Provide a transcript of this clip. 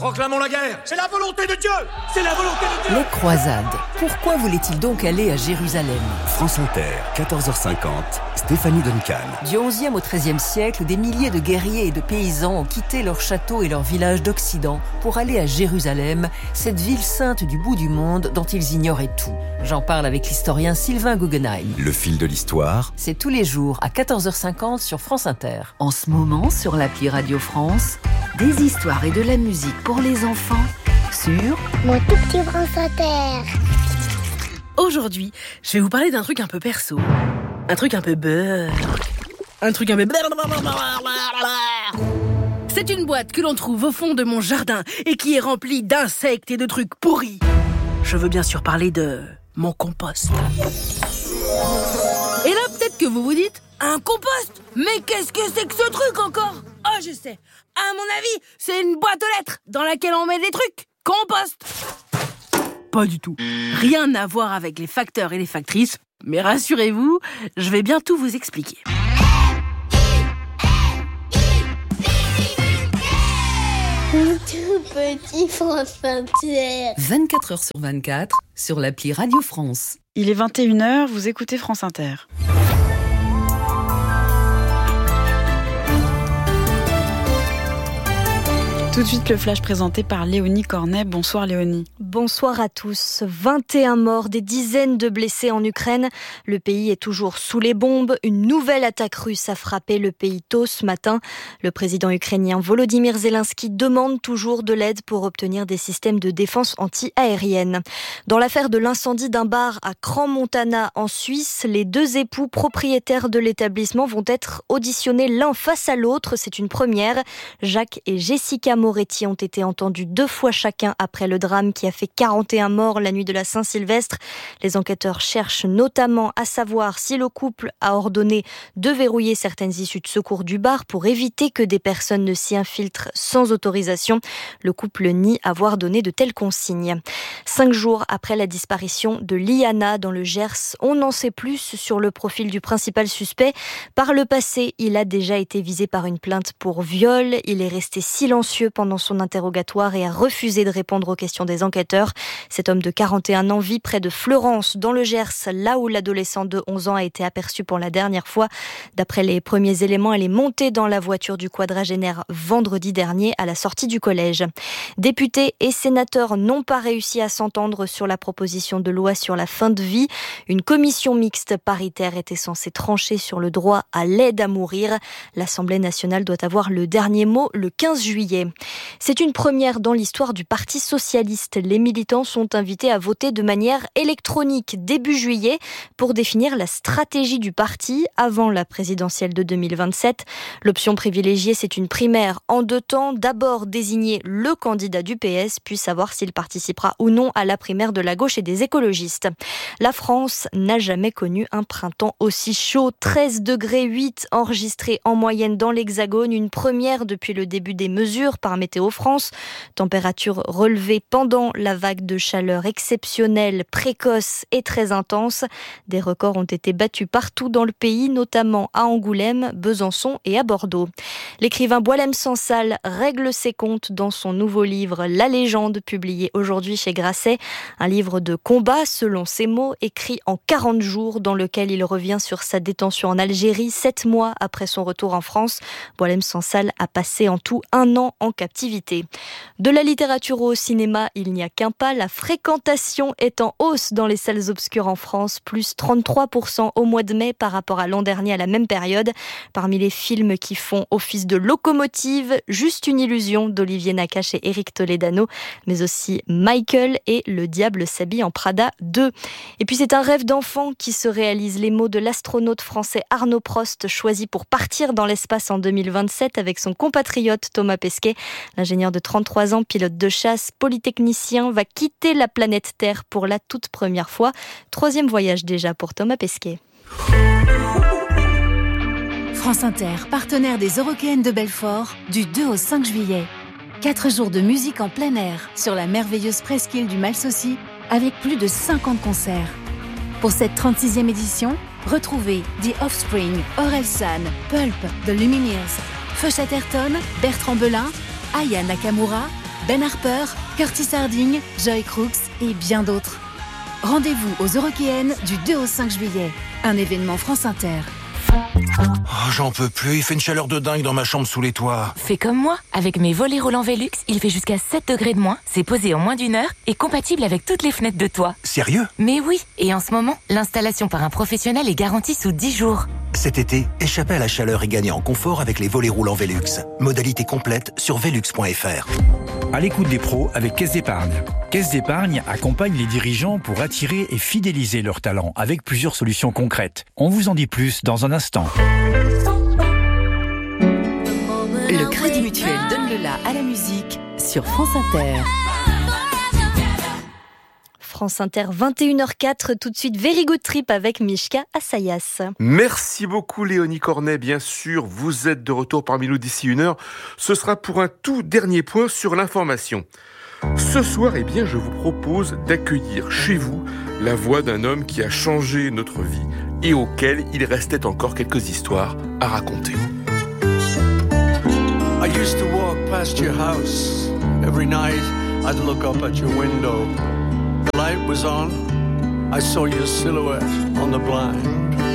Proclamons la guerre. C'est la volonté de Dieu. C'est la volonté de Dieu. Les croisades. Pourquoi voulait-il donc aller à Jérusalem ? France Inter, 14h50, Stéphanie Duncan. Du XIe au XIIIe siècle, des milliers de guerriers et de paysans ont quitté leurs châteaux et leurs villages d'Occident pour aller à Jérusalem, cette ville sainte du bout du monde dont ils ignoraient tout. J'en parle avec l'historien Sylvain Guggenheim. Le fil de l'histoire. C'est tous les jours à 14h50 sur France Inter. En ce moment, sur l'appli Radio France, des histoires et de la musique pour les enfants sur Mon tout petit France Inter. Aujourd'hui, je vais vous parler d'un truc un peu perso, un truc un peu beurre, un truc un peu... C'est une boîte que l'on trouve au fond de mon jardin et qui est remplie d'insectes et de trucs pourris. Je veux bien sûr parler de mon compost. Et là, peut-être que vous vous dites, un compost ? Mais qu'est-ce que c'est que ce truc encore ? Oh, je sais. À mon avis, c'est une boîte aux lettres dans laquelle on met des trucs. Compost. Pas du tout. Rien à voir avec les facteurs et les factrices. Mais rassurez-vous, je vais bien tout vous expliquer. Mon tout petit France Inter. 24h sur 24 sur l'appli Radio France. Il est 21h, vous écoutez France Inter. Tout de suite, le flash présenté par Léonie Cornet. Bonsoir Léonie. Bonsoir à tous. 21 morts, des dizaines de blessés en Ukraine. Le pays est toujours sous les bombes. Une nouvelle attaque russe a frappé le pays tôt ce matin. Le président ukrainien Volodymyr Zelensky demande toujours de l'aide pour obtenir des systèmes de défense anti-aérienne. Dans l'affaire de l'incendie d'un bar à Crans-Montana en Suisse, les deux époux propriétaires de l'établissement vont être auditionnés l'un face à l'autre. C'est une première. Jacques et Jessica Moretti ont été entendus 2 fois chacun après le drame qui a fait 41 morts la nuit de la Saint-Sylvestre. Les enquêteurs cherchent notamment à savoir si le couple a ordonné de verrouiller certaines issues de secours du bar pour éviter que des personnes ne s'y infiltrent sans autorisation. Le couple nie avoir donné de telles consignes. 5 jours après la disparition de Liana dans le Gers, on en sait plus sur le profil du principal suspect. Par le passé, il a déjà été visé par une plainte pour viol. Il est resté silencieux pendant son interrogatoire et a refusé de répondre aux questions des enquêteurs. Cet homme de 41 ans vit près de Fleurance, dans le Gers, là où l'adolescent de 11 ans a été aperçu pour la dernière fois. D'après les premiers éléments, elle est montée dans la voiture du quadragénaire vendredi dernier à la sortie du collège. Députés et sénateurs n'ont pas réussi à s'entendre sur la proposition de loi sur la fin de vie. Une commission mixte paritaire était censée trancher sur le droit à l'aide à mourir. L'Assemblée nationale doit avoir le dernier mot le 15 juillet. C'est une première dans l'histoire du Parti socialiste. Les militants sont invités à voter de manière électronique début juillet pour définir la stratégie du parti avant la présidentielle de 2027. L'option privilégiée, c'est une primaire en 2 temps. D'abord désigner le candidat du PS, puis savoir s'il participera ou non à la primaire de la gauche et des écologistes. La France n'a jamais connu un printemps aussi chaud. 13,8 degrés enregistrés en moyenne dans l'Hexagone, une première depuis le début des mesures par Météo France. Température relevée pendant la vague de chaleur exceptionnelle, précoce et très intense. Des records ont été battus partout dans le pays, notamment à Angoulême, Besançon et à Bordeaux. L'écrivain Boualem Sansal règle ses comptes dans son nouveau livre La Légende, publié aujourd'hui chez Grasset. Un livre de combat, selon ses mots, écrit en 40 jours, dans lequel il revient sur sa détention en Algérie, 7 mois après son retour en France. Boualem Sansal a passé en tout 1 an en captivité. De la littérature au cinéma, il n'y a qu'un pas. La fréquentation est en hausse dans les salles obscures en France, plus 33% au mois de mai par rapport à l'an dernier à la même période. Parmi les films qui font office de locomotive, Juste une illusion d'Olivier Nakache et Éric Toledano, mais aussi Michael et Le diable s'habille en Prada 2. Et puis c'est un rêve d'enfant qui se réalise. Les mots de l'astronaute français Arnaud Prost, choisi pour partir dans l'espace en 2027 avec son compatriote Thomas Pesquet. L'ingénieur de 33 ans, pilote de chasse, polytechnicien, va quitter la planète Terre pour la toute première fois. 3e voyage déjà pour Thomas Pesquet. France Inter, partenaire des Eurockéennes de Belfort, du 2 au 5 juillet. 4 jours de musique en plein air sur la merveilleuse presqu'île du Malsaucy, avec plus de 50 concerts. Pour cette 36e édition, retrouvez The Offspring, Orelsan, Pulp, The Lumineers, Feu Chatterton, Bertrand Belin, Aya Nakamura, Ben Harper, Curtis Harding, Joy Crooks et bien d'autres. Rendez-vous aux Eurockéennes du 2 au 5 juillet. Un événement France Inter. Oh, j'en peux plus, il fait une chaleur de dingue dans ma chambre sous les toits. Fais comme moi, avec mes volets roulants Velux, il fait jusqu'à 7 degrés de moins, c'est posé en moins d'1 heure et compatible avec toutes les fenêtres de toit. Sérieux ? Mais oui, et en ce moment, l'installation par un professionnel est garantie sous 10 jours. Cet été, échappez à la chaleur et gagnez en confort avec les volets roulants Velux. Modalité complète sur velux.fr. À l'écoute des pros avec Caisse d'Épargne. Caisse d'Épargne accompagne les dirigeants pour attirer et fidéliser leurs talents avec plusieurs solutions concrètes. On vous en dit plus dans un instant. Le Crédit Mutuel donne le la à la musique sur France Inter. France Inter, 21h04, tout de suite Very Good Trip avec Mishka Assayas. Merci beaucoup Léonie Cornet, bien sûr, vous êtes de retour parmi nous d'ici 1 heure. Ce sera pour un tout dernier point sur l'information. Ce soir, je vous propose d'accueillir chez vous la voix d'un homme qui a changé notre vie et auquel il restait encore quelques histoires à raconter. I used to walk past your house. Every night I'd look up at your window. The light was on. I saw your silhouette on the blind.